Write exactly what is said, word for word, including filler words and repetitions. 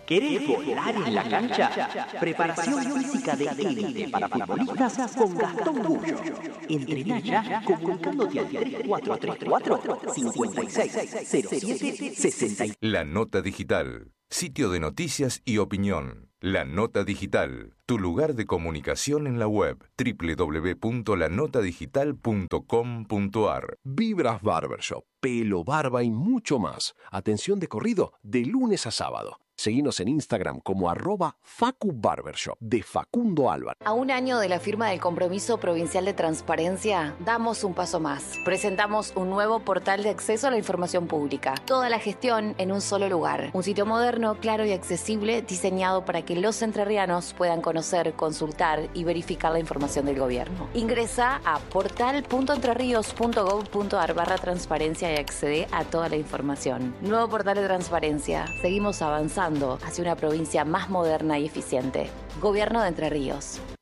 ¿Querés volar en la cancha? Preparación física de élite para futbolistas con Gastón Bullo. Entrená ya comunicándote al tres cuatro tres cuatro, cinco seis cero siete seis seis. La Nota Digital, sitio de noticias y opinión. La Nota Digital, tu lugar de comunicación en la web, doble u doble u doble u punto la nota digital punto com punto a r. Vibras Barbershop, pelo, barba y mucho más. Atención de corrido de lunes a sábado. Seguinos en Instagram como arroba Facu Barbershop de Facundo Álvarez. A un año de la firma del Compromiso Provincial de Transparencia, damos un paso más. Presentamos un nuevo portal de acceso a la información pública. Toda la gestión en un solo lugar. Un sitio moderno, claro y accesible, diseñado para que los entrerrianos puedan conocer, consultar y verificar la información del gobierno. Ingresa a portal punto entrerríos punto gob punto a r barra transparencia y accede a toda la información. Nuevo portal de transparencia. Seguimos avanzando hacia una provincia más moderna y eficiente. Gobierno de Entre Ríos.